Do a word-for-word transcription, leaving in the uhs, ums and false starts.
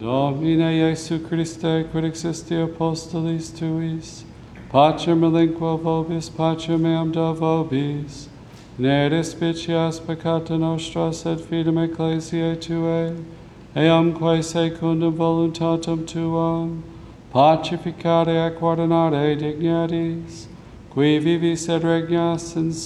Domine Iesu Christe, quid existi apostolis tuis, pacem relinquo vobis, pacem meam da vobis, ne despicias peccata nostra, sed fidem ecclesiae Tuae, eamque secundum voluntatem Tuam, pacificare ac ordinare dignities, qui vivis et regnas in